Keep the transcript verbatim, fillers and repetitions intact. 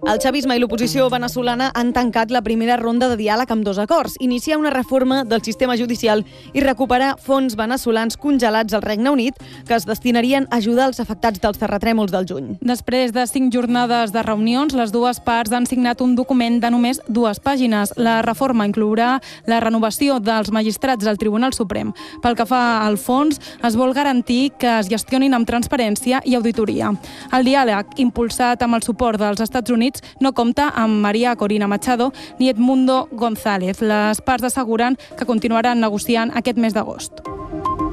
El chavisme i l'oposició veneçolana han tancat la primera ronda de diàleg amb dos acords: iniciar una reforma del sistema judicial i recuperar fons veneçolans congelats al Regne Unit que es destinarien a ajudar els afectats dels terratrèmols del juny. Després de cinc jornades de reunions, les dues parts han signat un document de només dues pàgines. La reforma inclourà la renovació dels magistrats del Tribunal Suprem. Pel que fa al fons, es vol garantir que es gestionin amb transparència i auditoria. El diàleg, impulsat amb el suport dels Estats Units, no compta amb María Corina Machado ni Edmundo González. Les parts asseguren que continuaran negociant aquest mes d'agost.